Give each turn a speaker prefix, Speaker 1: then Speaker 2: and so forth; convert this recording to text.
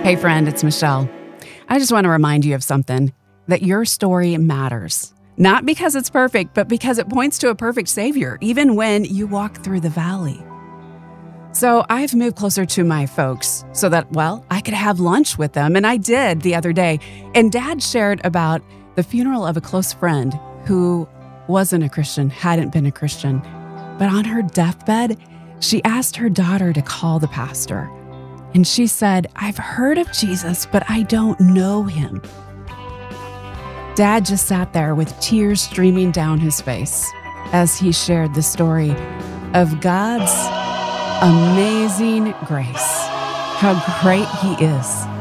Speaker 1: Hey friend, it's Michelle. I just want to remind you of something, that your story matters. Not because it's perfect, but because it points to a perfect Savior, even when you walk through the valley. So I've moved closer to my folks so that, I could have lunch with them, and I did the other day. And Dad shared about the funeral of a close friend who wasn't a Christian, hadn't been a Christian. But on her deathbed, she asked her daughter to call the pastor. And she said, "I've heard of Jesus, but I don't know him." Dad just sat there with tears streaming down his face as he shared the story of God's amazing grace, how great he is.